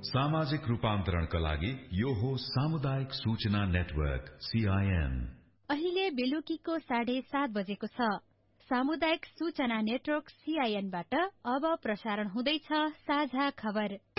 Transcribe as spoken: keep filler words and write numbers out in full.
सामाजिक रूपान्तरणका लागि यो हो सामुदायिक सूचना नेटवर्क सीआईएन। अहिले बेलुकीको साढे सात बजेको छ। सामुदायिक सूचना नेटवर्क सीआईएन बाट अब प्रसारण हुँदैछ साझा खबर।